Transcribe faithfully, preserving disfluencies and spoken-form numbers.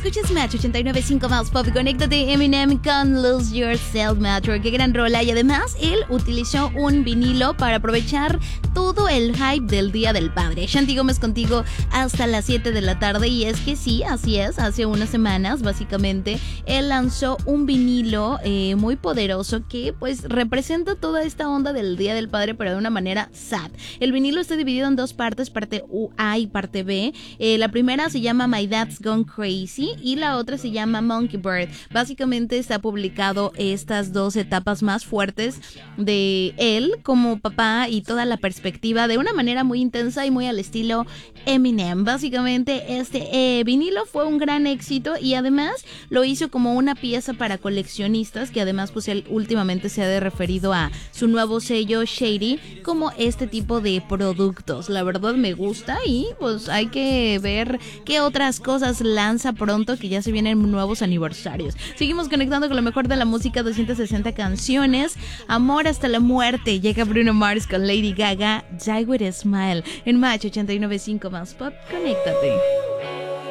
Escuchas Match ochenta y nueve punto cinco más Pop. Conéctate, Eminem con Lose Yourself, Metro. Qué gran rola. Y además, él utilizó un vinilo para aprovechar todo el hype del Día del Padre. Shanti Gómez contigo hasta las siete de la tarde. Y es que sí, así es. Hace unas semanas, básicamente, él lanzó un vinilo eh, muy poderoso que, pues, representa toda esta onda del Día del Padre, pero de una manera sad. El vinilo está dividido en dos partes, parte A y parte B. Eh, la primera se llama My Dad's Gone Crazy y la otra se llama Monkey Bird. Básicamente está publicado estas dos etapas más fuertes de él como papá y toda la perspectiva de una manera muy intensa y muy al estilo Eminem. Básicamente este eh, vinilo fue un gran éxito y además lo hizo como una pieza para coleccionistas, que además pues él últimamente se ha referido a su nuevo sello Shady como este tipo de productos. La verdad me gusta y pues hay que ver qué otras cosas lanza pronto, que ya se vienen nuevos aniversarios. Seguimos conectando con lo mejor de la música, doscientas sesenta canciones. Amor hasta la muerte. Llega Bruno Mars con Lady Gaga, Die With A Smile en Match ochenta y nueve punto cinco más Pop. Conéctate.